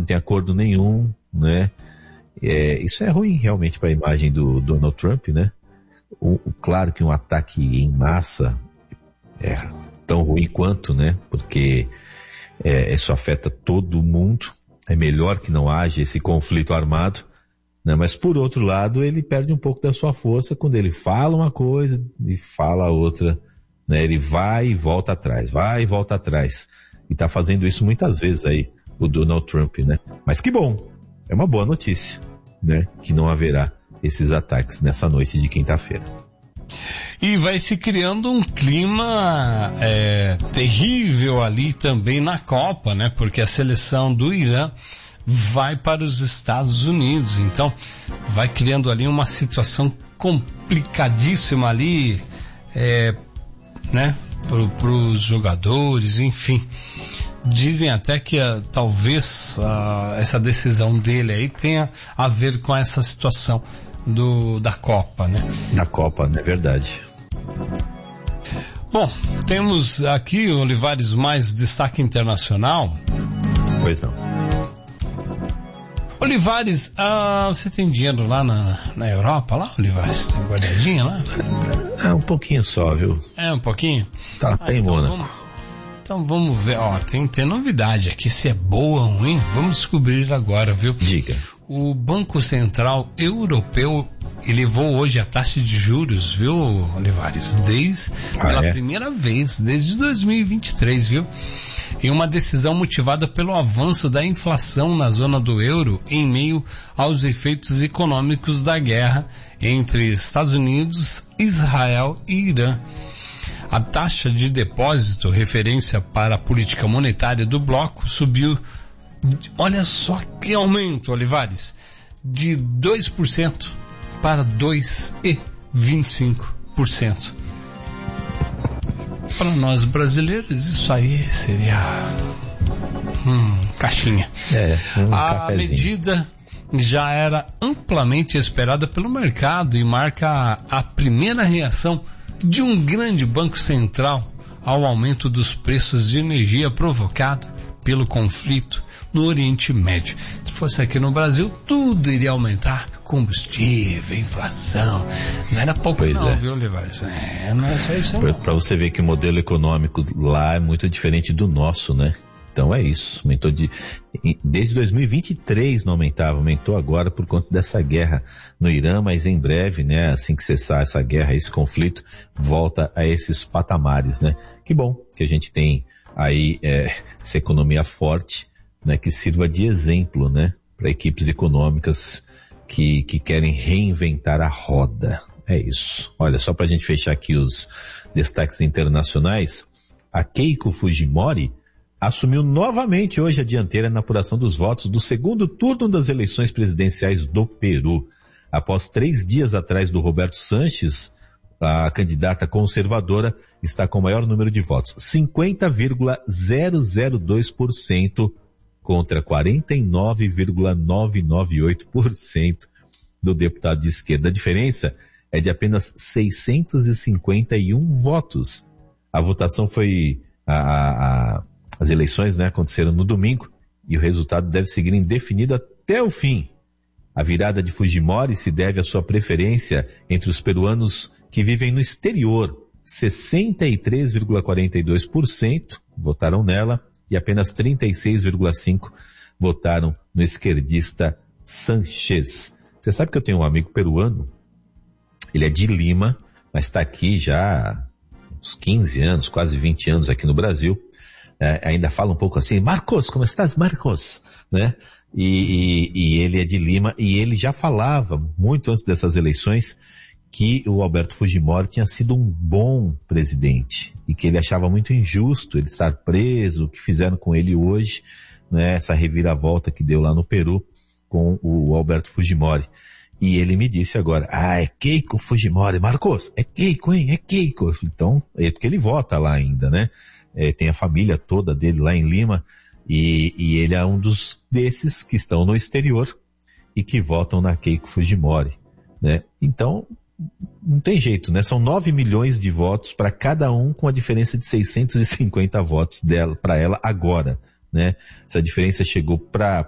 tem acordo nenhum, né? Isso é ruim realmente para a imagem do Donald Trump, né? Claro que um ataque em massa é tão ruim quanto, né? Porque isso afeta todo mundo. É melhor que não haja esse conflito armado, né? Mas por outro lado, ele perde um pouco da sua força quando ele fala uma coisa e fala outra, né? Ele vai e volta atrás, vai e volta atrás. E tá fazendo isso muitas vezes aí, o Donald Trump, né? Mas que bom, é uma boa notícia, né? Que não haverá esses ataques nessa noite de quinta-feira. E vai se criando um clima terrível ali também na Copa, né? Porque a seleção do Irã vai para os Estados Unidos. Então, vai criando ali uma situação complicadíssima ali, né? Para os jogadores, enfim. Dizem até que talvez essa decisão dele aí tenha a ver com essa situação da Copa, né? Da Copa, não é verdade. Bom, temos aqui, Olivares, mais destaque internacional. Pois não. Olivares, você tem dinheiro lá na Europa, lá, Olivares? Tem guardadinha lá? Um pouquinho só, viu? Um pouquinho? Tá, tem Mônaco. Então vamos ver, tem novidade aqui, se é boa ou ruim, vamos descobrir agora, viu? Diga. O Banco Central Europeu elevou hoje a taxa de juros, viu, Olivares? Pela primeira vez, desde 2023, viu? Em uma decisão motivada pelo avanço da inflação na zona do euro em meio aos efeitos econômicos da guerra entre Estados Unidos, Israel e Irã. A taxa de depósito, referência para a política monetária do bloco, subiu, olha só que aumento, Olivares, de 2% para 2,25%. Para nós brasileiros, isso aí seria caixinha. A cafezinho. medida já era amplamente esperada pelo mercado e marca a primeira reação de um grande banco central ao aumento dos preços de energia provocado pelo conflito no Oriente Médio. Se fosse aqui no Brasil, tudo iria aumentar. Combustível, inflação. Não era pouco viu, Olivares? Não é só isso não. Para você ver que o modelo econômico lá é muito diferente do nosso, né? Então é isso, aumentou desde 2023 não aumentava, aumentou agora por conta dessa guerra no Irã, mas em breve, né, assim que cessar essa guerra, esse conflito, volta a esses patamares, né? Que bom que a gente tem aí essa economia forte, né, que sirva de exemplo, né, para equipes econômicas que querem reinventar a roda. É isso. Olha, só para a gente fechar aqui os destaques internacionais, a Keiko Fujimori assumiu novamente hoje a dianteira na apuração dos votos do segundo turno das eleições presidenciais do Peru. Após 3 dias atrás do Roberto Sanches, a candidata conservadora está com o maior número de votos, 50,002% contra 49,998% do deputado de esquerda. A diferença é de apenas 651 votos. A votação foi... As eleições, né, aconteceram no domingo e o resultado deve seguir indefinido até o fim. A virada de Fujimori se deve à sua preferência entre os peruanos que vivem no exterior. 63,42% votaram nela e apenas 36,5% votaram no esquerdista Sánchez. Você sabe que eu tenho um amigo peruano, ele é de Lima, mas está aqui já há uns 15 anos, quase 20 anos aqui no Brasil. Ainda fala um pouco assim, Marcos, como estás, Marcos? Né? E ele é de Lima e ele já falava, muito antes dessas eleições, que o Alberto Fujimori tinha sido um bom presidente e que ele achava muito injusto ele estar preso, o que fizeram com ele hoje, né? Essa reviravolta que deu lá no Peru com o Alberto Fujimori. E ele me disse agora, é Keiko Fujimori, Marcos, é Keiko, hein? É Keiko. Então, é porque ele vota lá ainda, né? Tem a família toda dele lá em Lima e ele é um desses que estão no exterior e que votam na Keiko Fujimori, né? Então, não tem jeito, né? São 9 milhões de votos para cada um, com a diferença de 650 votos dela para ela agora, né? Essa diferença chegou para